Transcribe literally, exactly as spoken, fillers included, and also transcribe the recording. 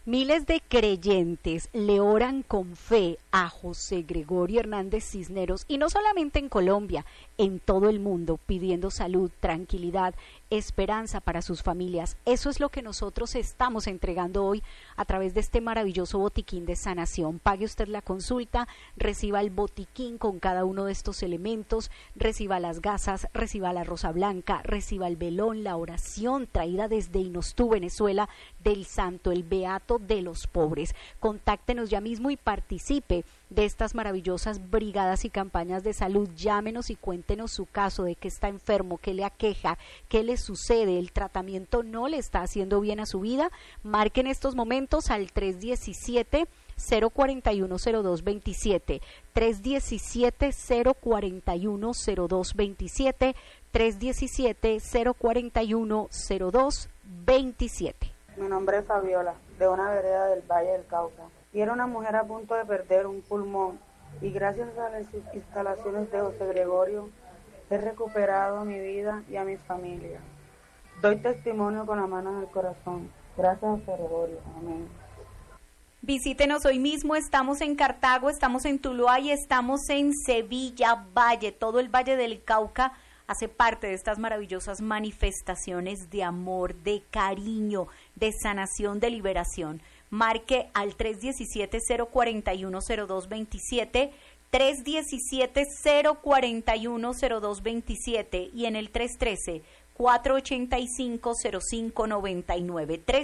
Miles de creyentes le oran con fe a José Gregorio Hernández Cisneros, y no solamente en Colombia, en todo el mundo, pidiendo salud, tranquilidad, esperanza para sus familias. Eso es lo que nosotros estamos entregando hoy a través de este maravilloso botiquín de sanación. Pague usted la consulta, reciba el botiquín con cada uno de estos elementos, reciba las gasas, reciba la rosa blanca, reciba el velón, la oración traída desde Inostú, Venezuela, del santo, el beato de los pobres. Contáctenos ya mismo y participe de estas maravillosas brigadas y campañas de salud. Llámenos y cuéntenos su caso, de qué está enfermo, qué le aqueja, qué le sucede, el tratamiento no le está haciendo bien a su vida. Marquen estos momentos al tres diecisiete, cero cuarenta y uno, cero dos veintisiete, tres diecisiete, cero cuarenta y uno, cero dos veintisiete, tres diecisiete, cero cuarenta y uno, cero dos veintisiete. Mi nombre es Fabiola, de una vereda del Valle del Cauca, y era una mujer a punto de perder un pulmón, y gracias a las instalaciones de José Gregorio he recuperado a mi vida y a mi familia. Doy testimonio con la mano en el corazón. Gracias a José Gregorio. Amén. Visítenos hoy mismo, estamos en Cartago, estamos en Tuluá y estamos en Sevilla Valle. Todo el Valle del Cauca hace parte de estas maravillosas manifestaciones de amor, de cariño, de sanación, de liberación. Marque al tres diecisiete, cero cuarenta y uno, cero dos veintisiete, tres diecisiete, cero cuarenta y uno, cero dos veintisiete y en el tres trece, cuatro ochenta y cinco, cero cinco noventa y nueve.